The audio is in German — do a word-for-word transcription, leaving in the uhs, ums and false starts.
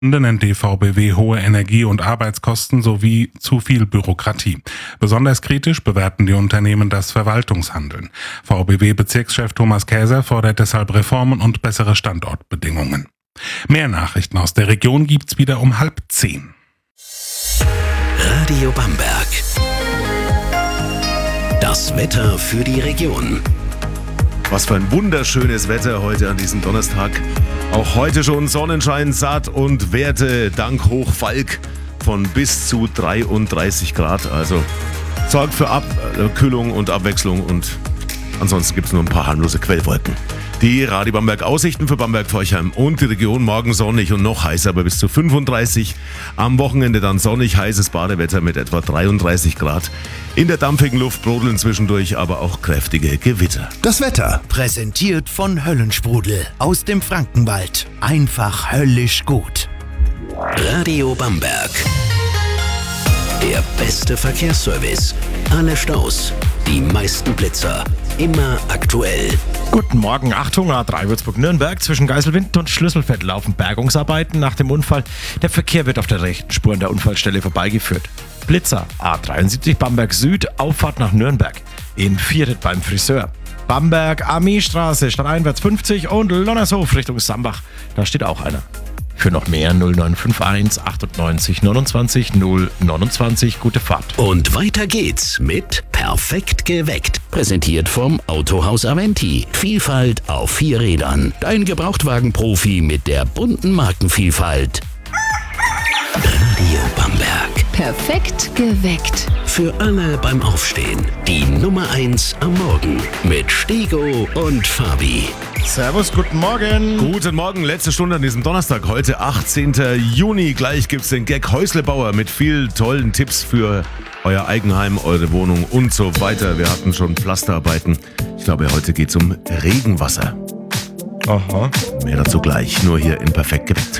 nennt die V B W hohe Energie- und Arbeitskosten sowie zu viel Bürokratie. Besonders kritisch bewerten die Unternehmen das Verwaltungshandeln. V B W-Bezirkschef Thomas Käser fordert deshalb Reformen und bessere Standortbedingungen. Mehr Nachrichten aus der Region gibt's wieder um halb zehn. Radio Bamberg. Das Wetter für die Region. Was für ein wunderschönes Wetter heute an diesem Donnerstag. Auch heute schon Sonnenschein, satt und Werte dank Hochfalk von bis zu dreiunddreißig Grad. Also sorgt für Abkühlung und Abwechslung und ansonsten gibt es nur ein paar harmlose Quellwolken. Die Radio Bamberg Aussichten für Bamberg-Forchheim und die Region morgen sonnig und noch heißer, aber bis zu fünfunddreißig. Am Wochenende dann sonnig, heißes Badewetter mit etwa dreiunddreißig Grad. In der dampfigen Luft brodeln zwischendurch aber auch kräftige Gewitter. Das Wetter präsentiert von Höllensprudel aus dem Frankenwald. Einfach höllisch gut. Radio Bamberg. Der beste Verkehrsservice. Alle Staus, die meisten Blitzer. Immer aktuell. Guten Morgen, Achtung, A drei Würzburg-Nürnberg. Zwischen Geiselwind und Schlüsselfeld laufen Bergungsarbeiten nach dem Unfall. Der Verkehr wird auf der rechten Spur an der Unfallstelle vorbeigeführt. Blitzer, A dreiundsiebzig Bamberg Süd, Auffahrt nach Nürnberg. In Viertet beim Friseur. Bamberg Armeestraße, stadteinwärts fünfzig und Lonnershof Richtung Sambach. Da steht auch einer. Für noch mehr null neun fünf eins achtundneunzig neunundzwanzig null neunundzwanzig. Gute Fahrt. Und weiter geht's mit Perfekt geweckt. Präsentiert vom Autohaus Aventi. Vielfalt auf vier Rädern. Dein Gebrauchtwagenprofi mit der bunten Markenvielfalt. Radio Bamberg. Perfekt geweckt. Für alle beim Aufstehen. Die Nummer eins am Morgen. Mit Stego und Fabi. Servus, guten Morgen. Guten Morgen, letzte Stunde an diesem Donnerstag, heute achtzehnten Juni. Gleich gibt's den Gag Häuslebauer mit viel tollen Tipps für euer Eigenheim, eure Wohnung und so weiter. Wir hatten schon Pflasterarbeiten. Ich glaube, heute geht's um Regenwasser. Aha. Mehr dazu gleich, nur hier in Perfekt geweckt.